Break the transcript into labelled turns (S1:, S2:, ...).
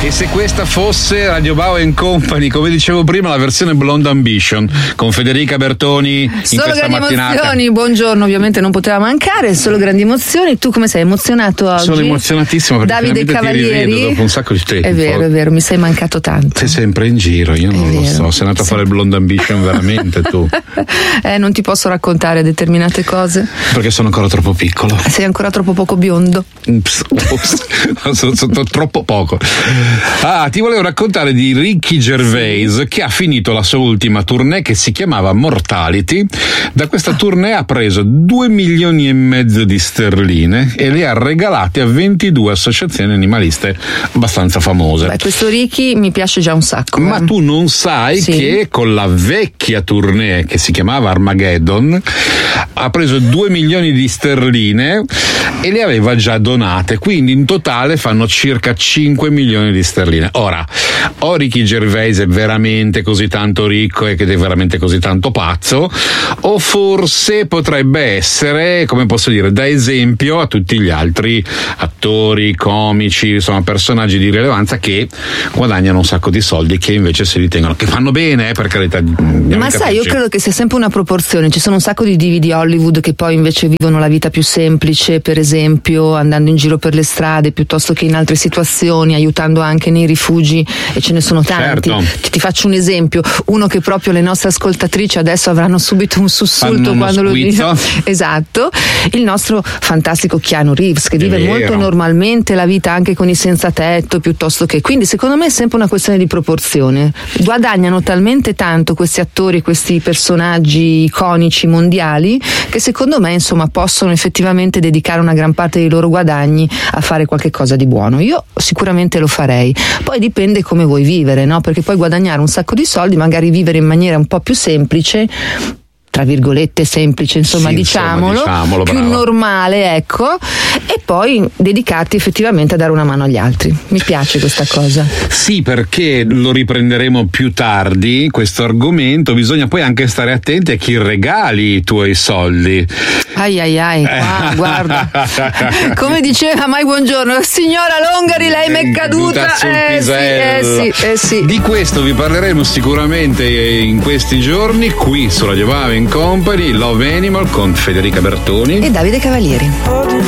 S1: E se questa fosse Radio Bau & Company, come dicevo prima, la versione Blonde Ambition con Federica Bertoni in
S2: solo
S1: questa
S2: grandi
S1: mattinata.
S2: Emozioni, buongiorno, ovviamente non poteva mancare, solo grandi emozioni. Tu come sei emozionato oggi?
S1: Sono emozionatissimo perché
S2: Davide Cavalieri,
S1: ti rivedo dopo un sacco di tempo.
S2: È vero, mi sei mancato tanto.
S1: Sei sempre in giro, io non lo so, sei andato a fare il Blonde Ambition veramente tu?
S2: Non ti posso raccontare determinate cose.
S1: Perché sono ancora troppo piccolo.
S2: Sei ancora troppo poco biondo.
S1: Sono troppo poco. Ti volevo raccontare di Ricky Gervais, che ha finito la sua ultima tournée che si chiamava Mortality. Da questa tournée ha preso 2,5 milioni di sterline e le ha regalate a 22 associazioni animaliste abbastanza famose.
S2: Beh, questo Ricky mi piace già un sacco.
S1: Ma tu non sai che con la vecchia tournée che si chiamava Armageddon ha preso 2 milioni di sterline e le aveva già donate, quindi in totale fanno circa 5 milioni di sterline. Ora, o Ricky Gervais è veramente così tanto ricco e che è veramente così tanto pazzo, o forse potrebbe essere, come posso dire, da esempio a tutti gli altri attori, comici, insomma personaggi di rilevanza che guadagnano un sacco di soldi, che invece si ritengono che fanno bene, per carità.
S2: Ma sai, io credo che sia sempre una proporzione. Ci sono un sacco di divi di Hollywood che poi invece vivono la vita più semplice, per esempio andando in giro per le strade piuttosto che in altre situazioni, aiutando anche nei rifugi, e ce ne sono tanti.
S1: Certo.
S2: Ti faccio un esempio, uno che proprio le nostre ascoltatrici adesso avranno subito un sussulto quando lo dico. Esatto, il nostro fantastico Keanu Reeves, che vive molto normalmente la vita anche con i senza tetto, piuttosto che, quindi secondo me è sempre una questione di proporzione. Guadagnano talmente tanto questi attori, questi personaggi iconici mondiali, che secondo me insomma possono effettivamente dedicare una gran parte dei loro guadagni a fare qualche cosa di buono. Io sicuramente lo farei, poi dipende come vuoi vivere, no? Perché puoi guadagnare un sacco di soldi, magari vivere in maniera un po' più semplice, tra virgolette semplice, insomma, sì, diciamolo più brava, normale, ecco, e poi dedicarti effettivamente a dare una mano agli altri. Mi piace questa cosa.
S1: Sì, perché lo riprenderemo più tardi questo argomento, bisogna poi anche stare attenti a chi regali i tuoi soldi.
S2: Guarda, come diceva Mai Buongiorno, signora Longari, lei m'è caduta. Sì.
S1: Di questo vi parleremo sicuramente in questi giorni qui su Radio Bau & Company, Love Animal con Federica Bertoni
S2: e Davide Cavalieri.